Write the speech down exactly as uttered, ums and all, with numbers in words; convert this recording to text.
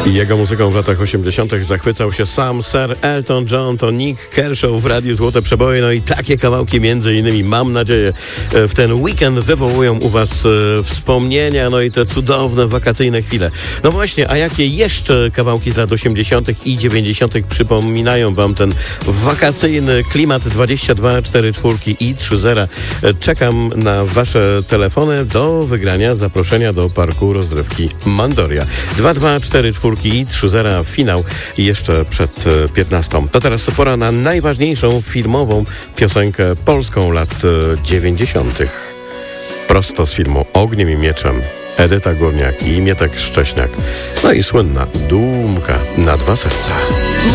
I jego muzyką w latach osiemdziesiątych zachwycał się sam Sir Elton John, to Nick Kershaw w Radiu Złote Przeboje. No i takie kawałki między innymi, mam nadzieję, w ten weekend wywołują u was e, wspomnienia, no i te cudowne wakacyjne chwile. No właśnie, a jakie jeszcze kawałki z lat osiemdziesiątych i dziewięćdziesiątych przypominają wam ten wakacyjny klimat? Dwadzieścia dwa czterdzieści cztery i trzy zero. Czekam na wasze telefony do wygrania zaproszenia do parku rozrywki Mandoria. dwa dwa cztery cztery i trzy zero, finał jeszcze przed piętnastą. To teraz pora na najważniejszą filmową piosenkę polską lat dziewięćdziesiątych. Prosto z filmu Ogniem i Mieczem. Edyta Górniak i Mietek Szcześniak. No i słynna Dumka na dwa serca.